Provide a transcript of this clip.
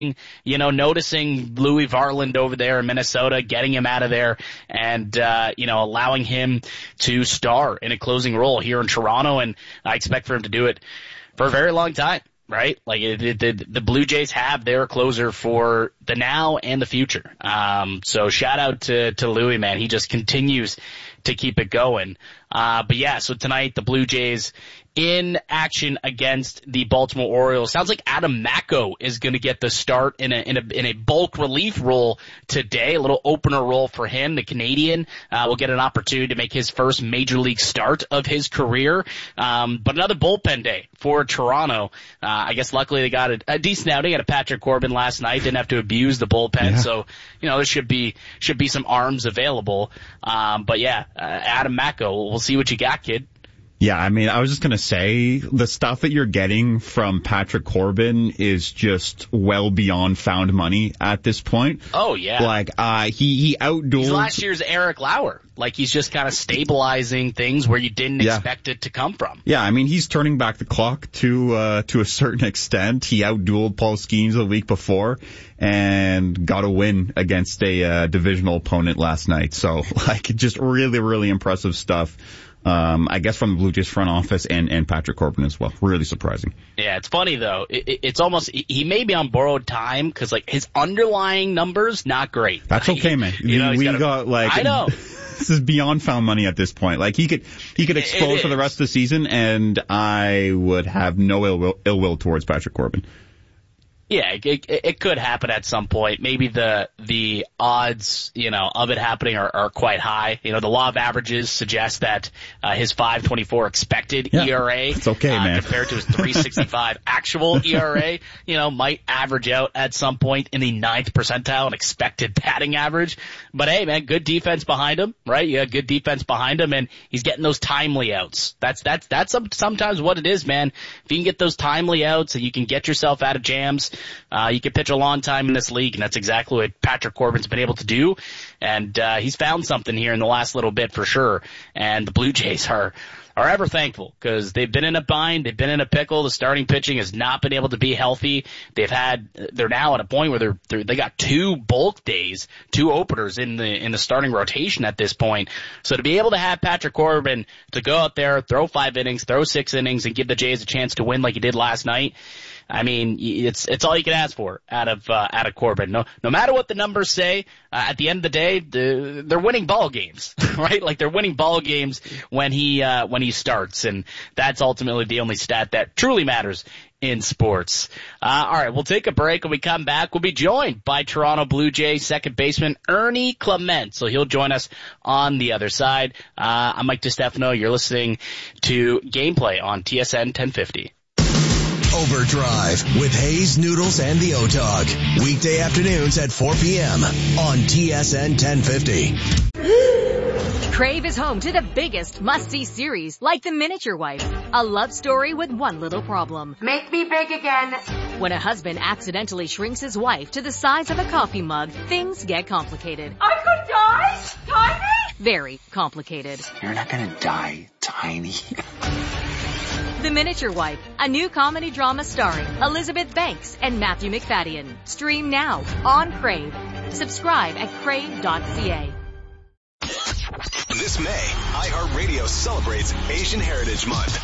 noticing Louis Varland over there in Minnesota, getting him out of there, and allowing him to star in a closing role here in Toronto. And I expect for him to do it for a very long time. Right? Like the Blue Jays have their closer for the now and the future. So shout out to Louis, man. He just continues to keep it going. But yeah, so tonight the Blue Jays in action against the Baltimore Orioles. Sounds like Adam Macko is going to get the start in a bulk relief role today, a little opener role for him. The Canadian will get an opportunity to make his first major league start of his career. But another bullpen day for Toronto. I guess luckily they got a decent outing out of Patrick Corbin last night. Didn't have to abuse the bullpen, so there should be some arms available. But yeah, Adam Macko, we'll see what you got, kid. Yeah, I mean, I was just going to say, the stuff that you're getting from Patrick Corbin is just well beyond found money at this point. Oh, yeah. Like, he outdueled... He's last year's Eric Lauer. Like, he's just kind of stabilizing things where you didn't expect it to come from. Yeah, I mean, he's turning back the clock to a certain extent. He outdueled Paul Skeens the week before and got a win against a divisional opponent last night. So, like, just really, really impressive stuff. I guess from the Blue Jays front office and Patrick Corbin as well. Really surprising. Yeah, it's funny though. It's almost, he may be on borrowed time because like his underlying numbers, not great. That's okay, man. I know. This is beyond found money at this point. Like he could explode for the rest of the season and I would have no ill will towards Patrick Corbin. Yeah, it could happen at some point. Maybe the odds, of it happening are quite high. The law of averages suggests that his 5.24 expected ERA, it's okay, man, compared to his 3.65 actual ERA, might average out at some point in the 9th percentile in expected batting average. But hey, man, good defense behind him, right? You got good defense behind him, and he's getting those timely outs. That's sometimes what it is, man. If you can get those timely outs and you can get yourself out of jams. You can pitch a long time in this league, and that's exactly what Patrick Corbin's been able to do. And he's found something here in the last little bit for sure. And the Blue Jays are ever thankful because they've been in a bind, they've been in a pickle. The starting pitching has not been able to be healthy. They're now at a point where they got 2 bulk days, 2 openers in the starting rotation at this point. So to be able to have Patrick Corbin to go out there, throw 5 innings, throw 6 innings, and give the Jays a chance to win like he did last night. I mean, it's all you can ask for out of Corbin. No matter what the numbers say, at the end of the day, they're winning ball games, right? Like they're winning ball games when he starts, and that's ultimately the only stat that truly matters in sports. All right, we'll take a break. When we come back, we'll be joined by Toronto Blue Jays second baseman Ernie Clement. So he'll join us on the other side. I'm Mike DiStefano. You're listening to Gameplay on TSN 1050. Overdrive with Hayes, Noodles, and the O-Dog. Weekday afternoons at 4 p.m. on TSN 1050. Crave is home to the biggest must-see series like The Miniature Wife, a love story with one little problem. Make me big again. When a husband accidentally shrinks his wife to the size of a coffee mug, things get complicated. I could die? Tiny? Very complicated. You're not gonna die, Tiny. The Miniature Wife, a new comedy drama starring Elizabeth Banks and Matthew McFadden. Stream now on Crave. Subscribe at crave.ca. This May, iHeartRadio celebrates Asian Heritage Month.